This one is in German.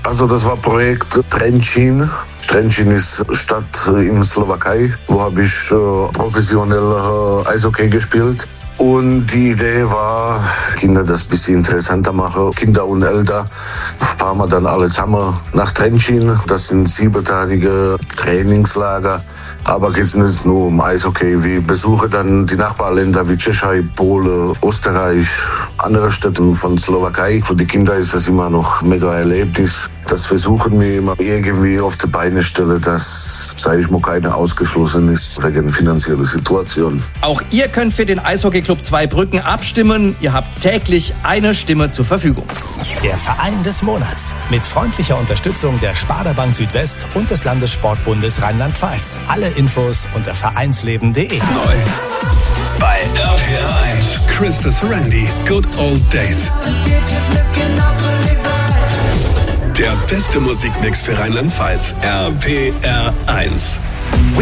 Also das war Projekt Trenčín. Trenčín ist Stadt in Slowakei, wo habe ich professionell Eishockey gespielt. Und die Idee war, Kinder das ein bisschen interessanter machen. Kinder und Eltern fahren wir dann alle zusammen nach Trenčín. Das sind 7-tägige Trainingslager. Aber geht es nicht nur um Eishockey. Wir besuchen dann die Nachbarländer wie Tschechei, Polen, Österreich, andere Städte von Slowakei. Für die Kinder ist das immer noch ein mega Erlebnis. Das versuchen wir immer irgendwie auf die Beine stellen, dass, sage ich mal, keiner ausgeschlossen ist wegen finanzieller Situation. Auch ihr könnt für den Eishockeyclub Zweibrücken abstimmen. Ihr habt täglich eine Stimme zur Verfügung. Der Verein des Monats. Mit freundlicher Unterstützung der Sparda-Bank Südwest und des Landessportbundes Rheinland-Pfalz. Alle Infos unter vereinsleben.de. Neu bei RPR 1. Krista Sorandi, Good Old Days. Der beste Musikmix für Rheinland-Pfalz. RPR 1.